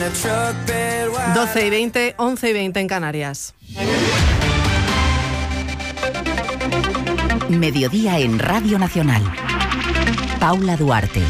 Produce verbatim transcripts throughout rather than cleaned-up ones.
doce y veinte, once y veinte en Canarias. Mediodía en Radio Nacional. Paula Duarte.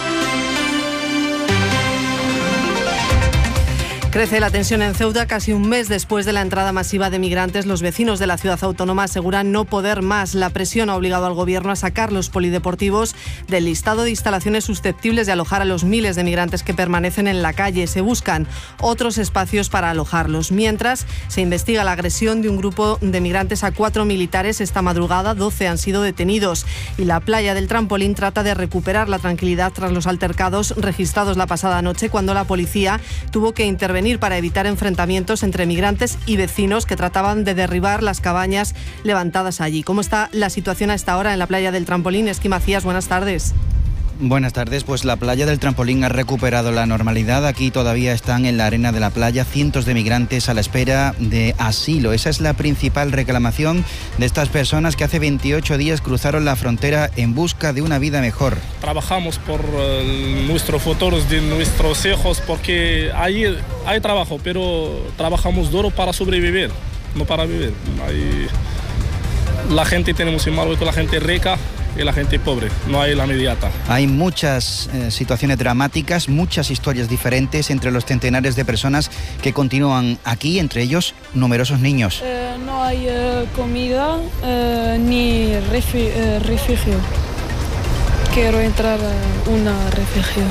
Crece la tensión en Ceuta. Casi un mes después de la entrada masiva de migrantes, los vecinos de la ciudad autónoma aseguran no poder más. La presión ha obligado al gobierno a sacar los polideportivos del listado de instalaciones susceptibles de alojar a los miles de migrantes que permanecen en la calle. Se buscan otros espacios para alojarlos. Mientras, se investiga la agresión de un grupo de migrantes a cuatro militares esta madrugada. doce han sido detenidos. Y la playa del Trampolín trata de recuperar la tranquilidad tras los altercados registrados la pasada noche, cuando la policía tuvo que intervenir para evitar enfrentamientos entre migrantes y vecinos que trataban de derribar las cabañas levantadas allí. ¿Cómo está la situación a esta hora en la playa del Trampolín? Esqui Macías, buenas tardes. Buenas tardes, pues la playa del Trampolín ha recuperado la normalidad. Aquí todavía están en la arena de la playa cientos de migrantes a la espera de asilo. Esa es la principal reclamación de estas personas que hace veintiocho días cruzaron la frontera en busca de una vida mejor. Trabajamos por uh, nuestros futuros de nuestros hijos, porque ahí hay trabajo, pero trabajamos duro para sobrevivir, no para vivir. Hay... La gente tenemos en Marruecos, la gente rica y la gente pobre, no hay la inmediata. Hay muchas eh, situaciones dramáticas, muchas historias diferentes entre los centenares de personas que continúan aquí, entre ellos numerosos niños. Eh, no hay eh, comida eh, ni refi eh, refugio. Quiero entrar a una refugio.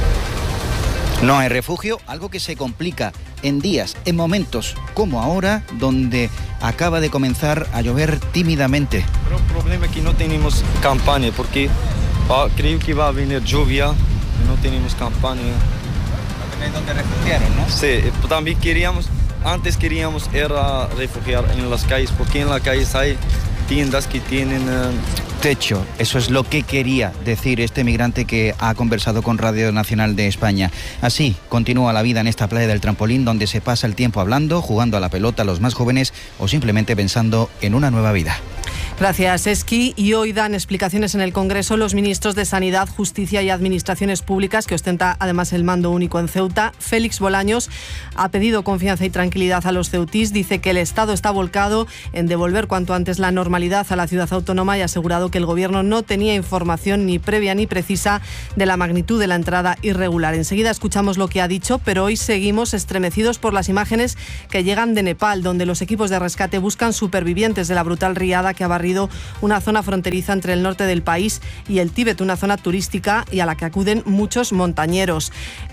No hay refugio, algo que se complica en días, en momentos como ahora, donde acaba de comenzar a llover tímidamente. Pero el problema es que no tenemos campaña, porque ah, creo que va a venir lluvia y no tenemos campaña. No tenéis dónde refugiaros, ¿no? Sí, también queríamos, antes queríamos ir a refugiar en las calles, porque en las calles hay tiendas que tienen... Uh, techo, eso es lo que quería decir este migrante que ha conversado con Radio Nacional de España. Así continúa la vida en esta playa del Trampolín, donde se pasa el tiempo hablando, jugando a la pelota a los más jóvenes o simplemente pensando en una nueva vida. Gracias, Esqui. Y hoy dan explicaciones en el Congreso los ministros de Sanidad, Justicia y Administraciones Públicas, que ostenta además el mando único en Ceuta. Félix Bolaños ha pedido confianza y tranquilidad a los ceutís. Dice que el Estado está volcado en devolver cuanto antes la normalidad a la ciudad autónoma y ha asegurado que el Gobierno no tenía información ni previa ni precisa de la magnitud de la entrada irregular. Enseguida escuchamos lo que ha dicho, pero hoy seguimos estremecidos por las imágenes que llegan de Nepal, donde los equipos de rescate buscan supervivientes de la brutal riada que ha barrido una zona fronteriza entre el norte del país y el Tíbet, una zona turística y a la que acuden muchos montañeros.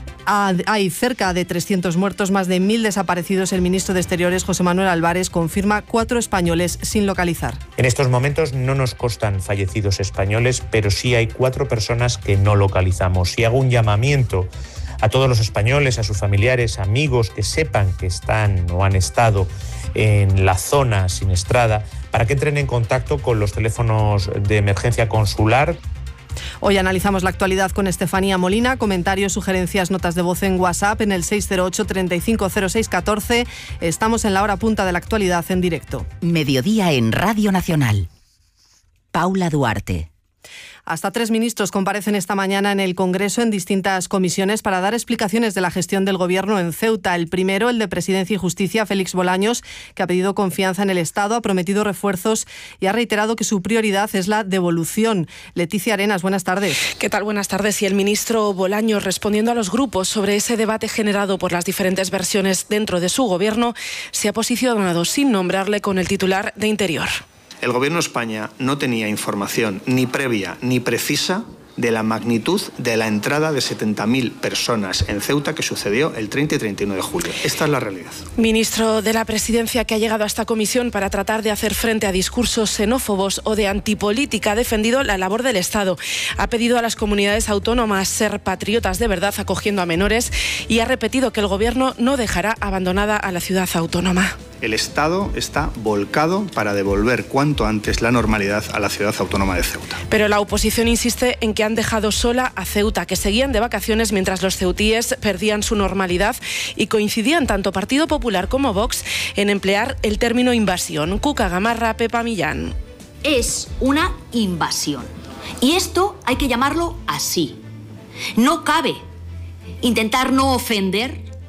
Hay cerca de trescientos muertos, más de mil desaparecidos. El ministro de Exteriores, José Manuel Álvarez, confirma cuatro españoles sin localizar. En estos momentos no nos constan fallecidos españoles, pero sí hay cuatro personas que no localizamos. Y hago un llamamiento a todos los españoles, a sus familiares, amigos, que sepan que están o han estado en la zona siniestrada, para que entren en contacto con los teléfonos de emergencia consular. Hoy analizamos la actualidad con Estefanía Molina. Comentarios, sugerencias, notas de voz en WhatsApp en el seis cero ocho, treinta y cinco cero seis, catorce. Estamos en la hora punta de la actualidad en directo. Mediodía en Radio Nacional. Paula Duarte. Hasta tres ministros comparecen esta mañana en el Congreso en distintas comisiones para dar explicaciones de la gestión del Gobierno en Ceuta. El primero, el de Presidencia y Justicia, Félix Bolaños, que ha pedido confianza en el Estado, ha prometido refuerzos y ha reiterado que su prioridad es la devolución. Leticia Arenas, buenas tardes. ¿Qué tal? Buenas tardes. Y el ministro Bolaños, respondiendo a los grupos sobre ese debate generado por las diferentes versiones dentro de su Gobierno, se ha posicionado sin nombrarle con el titular de Interior. El Gobierno de España no tenía información ni previa ni precisa de la magnitud de la entrada de setenta mil personas en Ceuta que sucedió el treinta y treinta y uno de julio. Esta es la realidad. Ministro de la Presidencia, que ha llegado a esta comisión para tratar de hacer frente a discursos xenófobos o de antipolítica, ha defendido la labor del Estado. Ha pedido a las comunidades autónomas ser patriotas de verdad acogiendo a menores y ha repetido que el Gobierno no dejará abandonada a la ciudad autónoma. El Estado está volcado para devolver cuanto antes la normalidad a la ciudad autónoma de Ceuta. Pero la oposición insiste en que han dejado sola a Ceuta, que seguían de vacaciones mientras los ceutíes perdían su normalidad, y coincidían tanto Partido Popular como Vox en emplear el término invasión. Cuca Gamarra, Pepa Millán. Es una invasión. Y esto hay que llamarlo así. No cabe intentar no ofender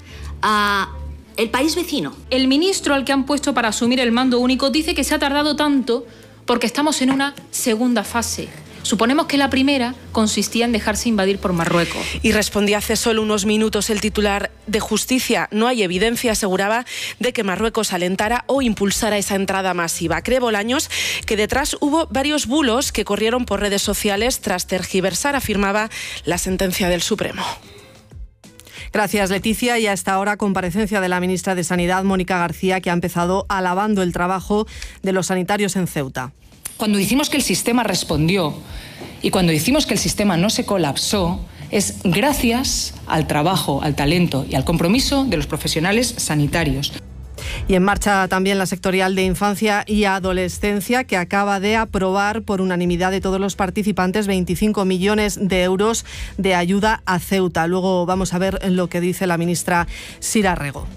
a el país vecino. El ministro al que han puesto para asumir el mando único dice que se ha tardado tanto porque estamos en una segunda fase. Suponemos que la primera consistía en dejarse invadir por Marruecos. Y respondía hace solo unos minutos el titular de Justicia. No hay evidencia, aseguraba, de que Marruecos alentara o impulsara esa entrada masiva. Cree Bolaños que detrás hubo varios bulos que corrieron por redes sociales tras tergiversar, afirmaba, la sentencia del Supremo. Gracias, Leticia. Y a esta hora, comparecencia de la ministra de Sanidad, Mónica García, que ha empezado alabando el trabajo de los sanitarios en Ceuta. Cuando decimos que el sistema respondió y cuando decimos que el sistema no se colapsó, es gracias al trabajo, al talento y al compromiso de los profesionales sanitarios. Y en marcha también la sectorial de Infancia y Adolescencia, que acaba de aprobar por unanimidad de todos los participantes veinticinco millones de euros de ayuda a Ceuta. Luego vamos a ver lo que dice la ministra Sira Rego.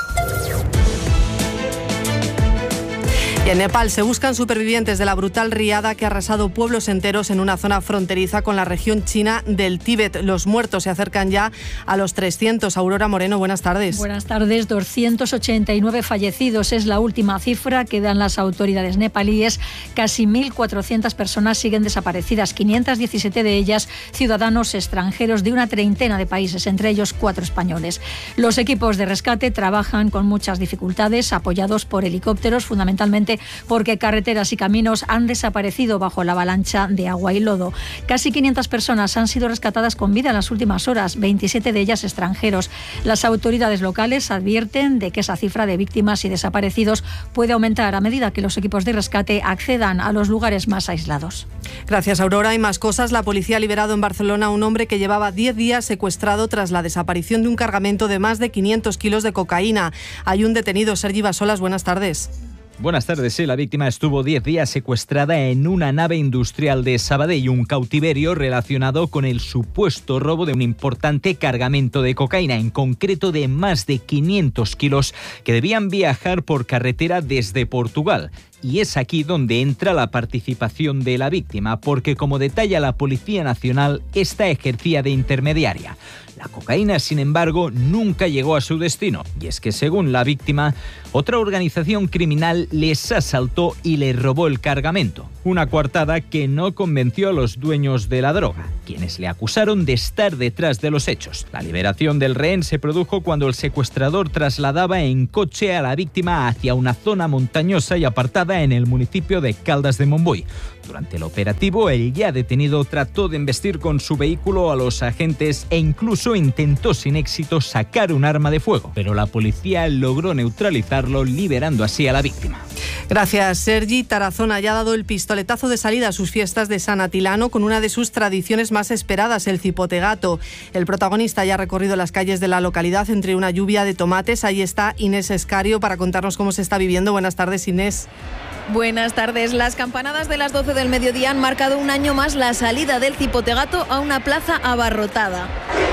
Y en Nepal se buscan supervivientes de la brutal riada que ha arrasado pueblos enteros en una zona fronteriza con la región china del Tíbet. Los muertos se acercan ya a los trescientos. Aurora Moreno, buenas tardes. Buenas tardes. doscientos ochenta y nueve fallecidos es la última cifra que dan las autoridades nepalíes. Casi mil cuatrocientas personas siguen desaparecidas, quinientos diecisiete de ellas ciudadanos extranjeros de una treintena de países, entre ellos cuatro españoles. Los equipos de rescate trabajan con muchas dificultades, apoyados por helicópteros, fundamentalmente porque carreteras y caminos han desaparecido bajo la avalancha de agua y lodo. Casi quinientas personas han sido rescatadas con vida en las últimas horas, veintisiete de ellas extranjeros. Las autoridades locales advierten de que esa cifra de víctimas y desaparecidos puede aumentar a medida que los equipos de rescate accedan a los lugares más aislados. Gracias, Aurora. Y más cosas. La policía ha liberado en Barcelona a un hombre que llevaba diez días secuestrado tras la desaparición de un cargamento de más de quinientos kilos de cocaína. Hay un detenido. Sergi Basolas, buenas tardes. Buenas tardes. Sí, la víctima estuvo diez días secuestrada en una nave industrial de Sabadell, un cautiverio relacionado con el supuesto robo de un importante cargamento de cocaína, en concreto de más de quinientos kilos que debían viajar por carretera desde Portugal. Y es aquí donde entra la participación de la víctima, porque como detalla la Policía Nacional, esta ejercía de intermediaria. La cocaína, sin embargo, nunca llegó a su destino. Y es que, según la víctima, otra organización criminal les asaltó y les robó el cargamento. Una coartada que no convenció a los dueños de la droga, quienes le acusaron de estar detrás de los hechos. La liberación del rehén se produjo cuando el secuestrador trasladaba en coche a la víctima hacia una zona montañosa y apartada en el municipio de Caldas de Montbui. Durante el operativo, el ya detenido trató de embestir con su vehículo a los agentes e incluso intentó sin éxito sacar un arma de fuego, pero la policía logró neutralizarlo, liberando así a la víctima. Gracias, Sergi. Tarazona ya ha dado el pistoletazo de salida a sus fiestas de San Atilano con una de sus tradiciones más esperadas, el cipotegato. El protagonista ya ha recorrido las calles de la localidad entre una lluvia de tomates. Ahí está Inés Escario para contarnos cómo se está viviendo. Buenas tardes, Inés. Buenas tardes. Las campanadas de las doce del mediodía han marcado un año más la salida del cipotegato a una plaza abarrotada.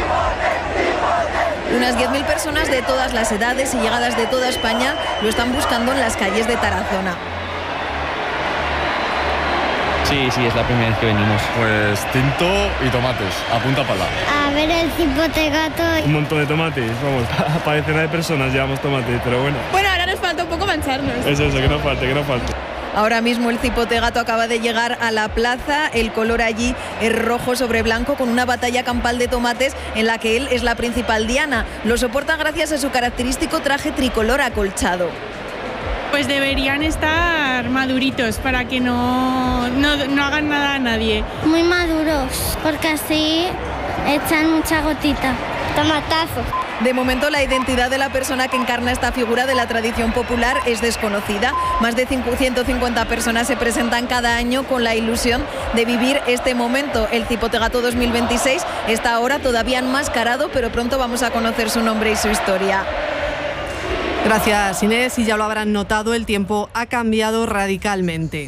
Unas diez mil personas de todas las edades y llegadas de toda España lo están buscando en las calles de Tarazona. Sí, sí, es la primera vez que venimos. Pues tinto y tomates, a punta pala. A ver el cipotegato. Un montón de tomates, vamos, para decenas de personas llevamos tomates, pero bueno. Bueno, ahora nos falta un poco mancharnos. Eso, eso, que no falte, que no falte. Ahora mismo el cipotegato acaba de llegar a la plaza. El color allí es rojo sobre blanco con una batalla campal de tomates en la que él es la principal diana. Lo soporta gracias a su característico traje tricolor acolchado. Pues deberían estar maduritos para que no, no, no hagan nada a nadie. Muy maduros, porque así echan mucha gotita. Tomatazo. De momento, la identidad de la persona que encarna esta figura de la tradición popular es desconocida. Más de ciento cincuenta personas se presentan cada año con la ilusión de vivir este momento. El cipotegato dos mil veintiséis está ahora todavía enmascarado, pero pronto vamos a conocer su nombre y su historia. Gracias, Inés. Y ya lo habrán notado, el tiempo ha cambiado radicalmente.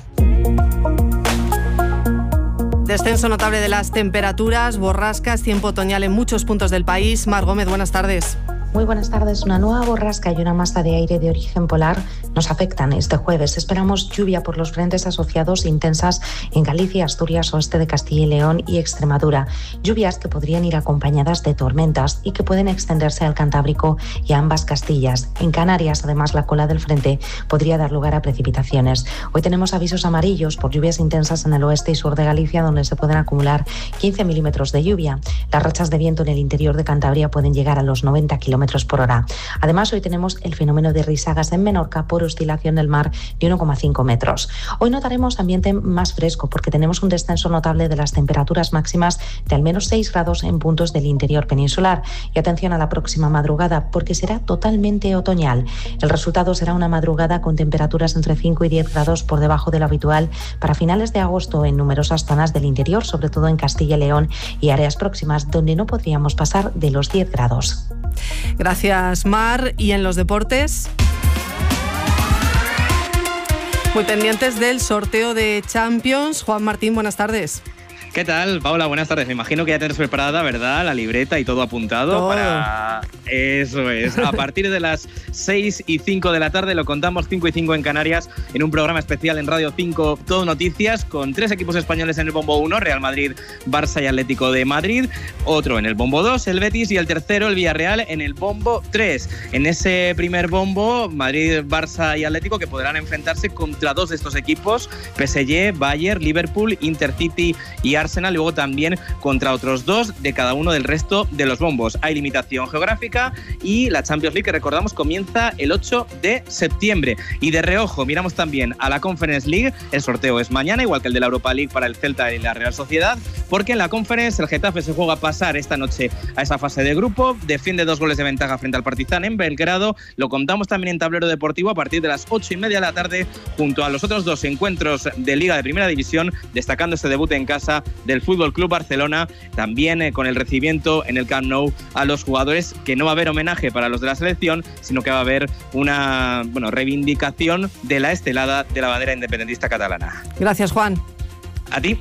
Descenso notable de las temperaturas, borrascas, tiempo otoñal en muchos puntos del país. Mar Gómez, buenas tardes. Muy buenas tardes. Una nueva borrasca y una masa de aire de origen polar nos afectan este jueves. Esperamos lluvia por los frentes asociados intensas en Galicia, Asturias, oeste de Castilla y León y Extremadura. Lluvias que podrían ir acompañadas de tormentas y que pueden extenderse al Cantábrico y a ambas Castillas. En Canarias, además, la cola del frente podría dar lugar a precipitaciones. Hoy tenemos avisos amarillos por lluvias intensas en el oeste y sur de Galicia, donde se pueden acumular quince milímetros de lluvia. Las rachas de viento en el interior de Cantabria pueden llegar a los noventa kilómetros por hora. Además, hoy tenemos el fenómeno de risagas en Menorca por oscilación del mar de uno coma cinco metros. Hoy notaremos ambiente más fresco porque tenemos un descenso notable de las temperaturas máximas de al menos seis grados en puntos del interior peninsular. Y atención a la próxima madrugada porque será totalmente otoñal. El resultado será una madrugada con temperaturas entre cinco y diez grados por debajo de lo habitual para finales de agosto en numerosas zonas del interior, sobre todo en Castilla y León y áreas próximas donde no podríamos pasar de los diez grados. Gracias, Mar. ¿Y en los deportes? Muy pendientes del sorteo de Champions. Juan Martín, buenas tardes. ¿Qué tal, Paula? Buenas tardes. Me imagino que ya tienes preparada, ¿verdad? La libreta y todo apuntado todo. Para... Eso es. A partir de las seis y cinco de la tarde, lo contamos, cinco y cinco en Canarias, en un programa especial en Radio cinco, Todo Noticias, con tres equipos españoles en el bombo uno, Real Madrid, Barça y Atlético de Madrid, otro en el bombo dos, el Betis, y el tercero, el Villarreal, en el bombo tres. En ese primer bombo, Madrid, Barça y Atlético, que podrán enfrentarse contra dos de estos equipos, P S G, Bayern, Liverpool, Intercity y Arsenal, luego también contra otros dos de cada uno del resto de los bombos. Hay limitación geográfica y la Champions League, que recordamos, comienza el ocho de septiembre. Y de reojo miramos también a la Conference League. El sorteo es mañana, igual que el de la Europa League para el Celta y la Real Sociedad, porque en la Conference el Getafe se juega a pasar esta noche a esa fase de grupo, defiende dos goles de ventaja frente al Partizan en Belgrado. Lo contamos también en Tablero Deportivo a partir de las ocho y media de la tarde, junto a los otros dos encuentros de Liga de Primera División, destacando este debut en casa del Fútbol Club Barcelona, también eh, con el recibimiento en el Camp Nou a los jugadores, que no va a haber homenaje para los de la selección, sino que va a haber una bueno, reivindicación de la estelada de la bandera independentista catalana. Gracias, Juan. A ti.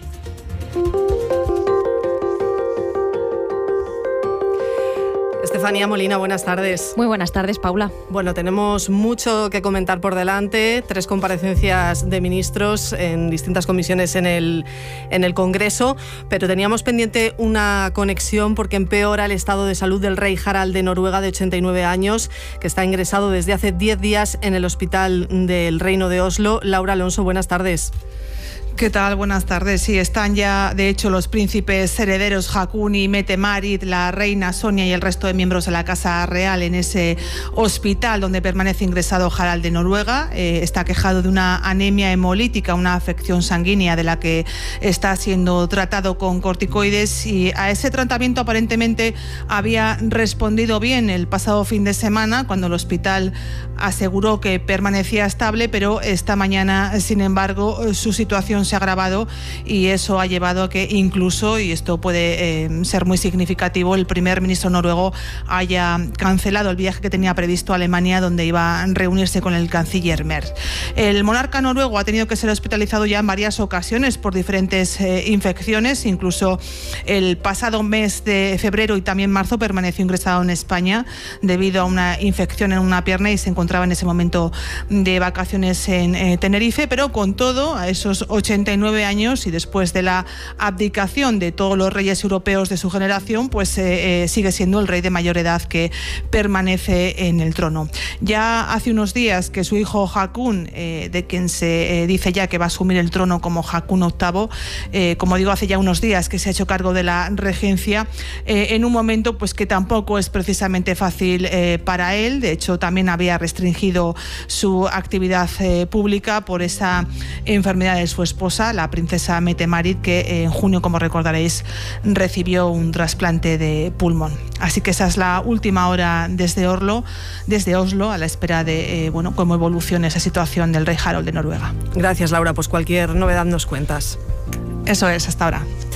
Estefanía Molina, buenas tardes. Muy buenas tardes, Paula. Bueno, tenemos mucho que comentar por delante, tres comparecencias de ministros en distintas comisiones en el, en el Congreso, pero teníamos pendiente una conexión porque empeora el estado de salud del rey Harald de Noruega, de ochenta y nueve años, que está ingresado desde hace diez días en el Hospital del Reino de Oslo. Laura Alonso, buenas tardes. ¿Qué tal? Buenas tardes. Sí, están ya, de hecho, los príncipes herederos Haakon y Mette-Marit, la reina Sonia y el resto de miembros de la Casa Real en ese hospital donde permanece ingresado Harald de Noruega. Eh, está quejado de una anemia hemolítica, una afección sanguínea de la que está siendo tratado con corticoides, y a ese tratamiento aparentemente había respondido bien el pasado fin de semana, cuando el hospital aseguró que permanecía estable, pero esta mañana, sin embargo, su situación se ha agravado y eso ha llevado a que incluso, y esto puede eh, ser muy significativo, el primer ministro noruego haya cancelado el viaje que tenía previsto a Alemania, donde iba a reunirse con el canciller Merz. El monarca noruego ha tenido que ser hospitalizado ya en varias ocasiones por diferentes eh, infecciones, incluso el pasado mes de febrero y también marzo permaneció ingresado en España debido a una infección en una pierna y se encontraba en ese momento de vacaciones en eh, Tenerife, pero con todo, a esos ochenta y nueve años y después de la abdicación de todos los reyes europeos de su generación, pues eh, eh, sigue siendo el rey de mayor edad que permanece en el trono. Ya hace unos días que su hijo Haakon, eh, de quien se eh, dice ya que va a asumir el trono como Haakon octavo, eh, como digo, hace ya unos días que se ha hecho cargo de la regencia, eh, en un momento pues que tampoco es precisamente fácil eh, para él. De hecho, también había restringido su actividad eh, pública por esa enfermedad de su esposa, la princesa Mette-Marit, que en junio, como recordaréis, recibió un trasplante de pulmón. Así que esa es la última hora desde Oslo, desde Oslo, a la espera de eh, bueno, cómo evolucione esa situación del rey Harald de Noruega. Gracias, Laura. Pues cualquier novedad nos cuentas. Eso es, hasta ahora.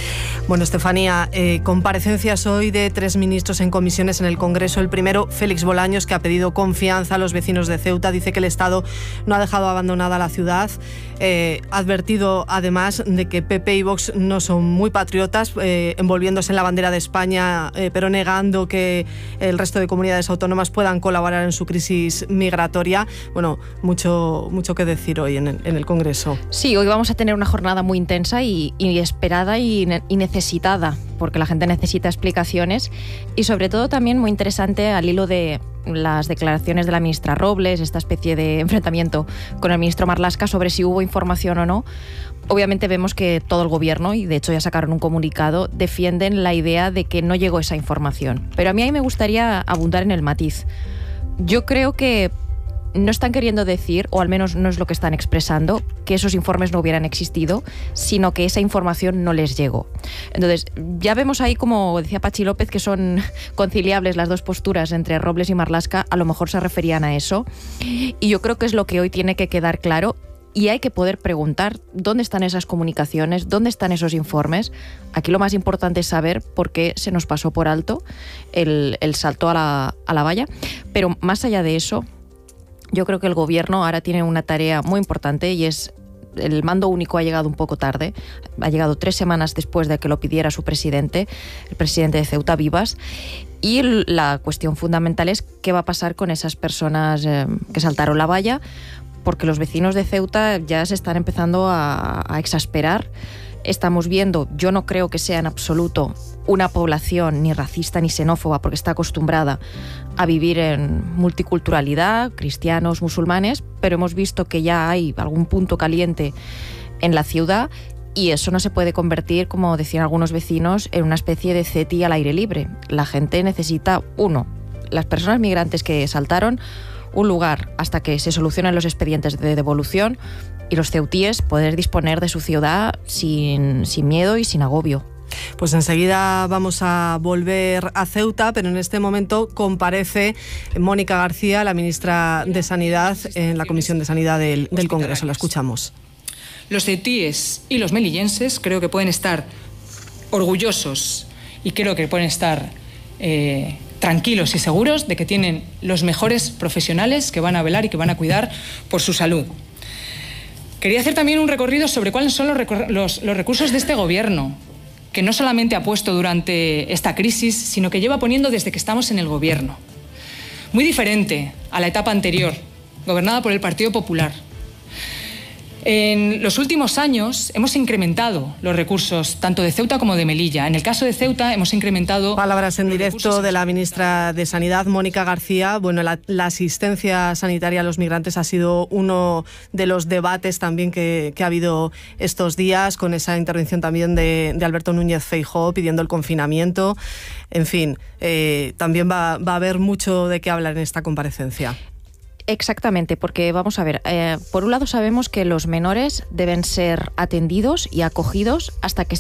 Bueno, Estefanía, eh, comparecencias hoy de tres ministros en comisiones en el Congreso. El primero, Félix Bolaños, que ha pedido confianza a los vecinos de Ceuta. Dice que el Estado no ha dejado abandonada la ciudad. Eh, ha advertido además de que P P y Vox no son muy patriotas, eh, envolviéndose en la bandera de España, eh, pero negando que el resto de comunidades autónomas puedan colaborar en su crisis migratoria. Bueno, mucho, mucho que decir hoy en el, en el Congreso. Sí, hoy vamos a tener una jornada muy intensa y, y esperada y, y necesitada, porque la gente necesita explicaciones y sobre todo también muy interesante al hilo de las declaraciones de la ministra Robles, esta especie de enfrentamiento con el ministro Marlaska sobre si hubo información o no. Obviamente vemos que todo el gobierno, y de hecho ya sacaron un comunicado, defienden la idea de que no llegó esa información. Pero a mí ahí me gustaría abundar en el matiz. Yo creo que no están queriendo decir, o al menos no es lo que están expresando, que esos informes no hubieran existido, sino que esa información no les llegó. Entonces, ya vemos ahí, como decía Pachi López, que son conciliables las dos posturas entre Robles y Marlaska. A lo mejor se referían a eso. Y yo creo que es lo que hoy tiene que quedar claro. Y hay que poder preguntar dónde están esas comunicaciones, dónde están esos informes. Aquí lo más importante es saber por qué se nos pasó por alto el, el salto a la, a la valla. Pero más allá de eso, yo creo que el gobierno ahora tiene una tarea muy importante y es: el mando único ha llegado un poco tarde, ha llegado tres semanas después de que lo pidiera su presidente, el presidente de Ceuta, Vivas, y la cuestión fundamental es qué va a pasar con esas personas eh, que saltaron la valla, porque los vecinos de Ceuta ya se están empezando a, a exasperar. Estamos viendo, yo no creo que sea en absoluto una población ni racista ni xenófoba, porque está acostumbrada a vivir en multiculturalidad, cristianos, musulmanes, pero hemos visto que ya hay algún punto caliente en la ciudad y eso no se puede convertir, como decían algunos vecinos, en una especie de ceti al aire libre. La gente necesita, uno, las personas migrantes que saltaron, un lugar hasta que se solucionen los expedientes de devolución, y los ceutíes poder disponer de su ciudad sin, sin miedo y sin agobio. Pues enseguida vamos a volver a Ceuta, pero en este momento comparece Mónica García, la ministra de Sanidad, en la Comisión de Sanidad del, del Congreso. La escuchamos. Los ceutíes y los melillenses creo que pueden estar orgullosos y creo que pueden estar eh, tranquilos y seguros de que tienen los mejores profesionales que van a velar y que van a cuidar por su salud. Quería hacer también un recorrido sobre cuáles son los, los, los recursos de este gobierno, que no solamente ha puesto durante esta crisis, sino que lleva poniendo desde que estamos en el gobierno. Muy diferente a la etapa anterior, gobernada por el Partido Popular. En los últimos años hemos incrementado los recursos tanto de Ceuta como de Melilla. En el caso de Ceuta hemos incrementado... Palabras en directo de la ministra de Sanidad, Mónica García. Bueno, la, la asistencia sanitaria a los migrantes ha sido uno de los debates también que, que ha habido estos días, con esa intervención también de, de Alberto Núñez Feijóo pidiendo el confinamiento. En fin, eh, también va, va a haber mucho de qué hablar en esta comparecencia. Exactamente, porque vamos a ver, eh, por un lado sabemos que los menores deben ser atendidos y acogidos hasta que